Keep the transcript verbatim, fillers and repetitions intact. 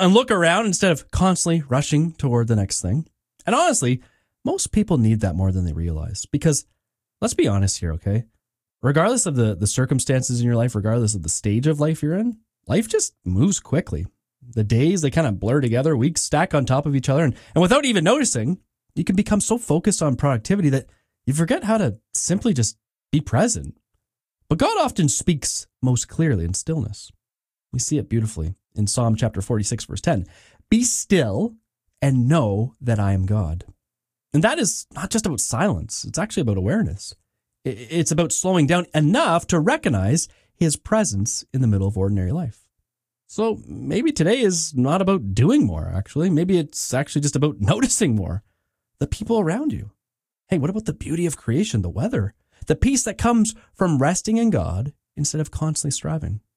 and look around instead of constantly rushing toward the next thing. And honestly, most people need that more than they realize, because let's be honest here, okay? Regardless of the, the circumstances in your life, regardless of the stage of life you're in, life just moves quickly. The days, they kind of blur together, weeks stack on top of each other, and, and without even noticing, you can become so focused on productivity that you forget how to simply just be present. But God often speaks most clearly in stillness. We see it beautifully in Psalm chapter forty-six, verse ten. Be still and know that I am God. And that is not just about silence. It's actually about awareness. It's about slowing down enough to recognize his presence in the middle of ordinary life. So maybe today is not about doing more, actually. Maybe it's actually just about noticing more. The people around you. Hey, what about the beauty of creation, the weather, the peace that comes from resting in God instead of constantly striving?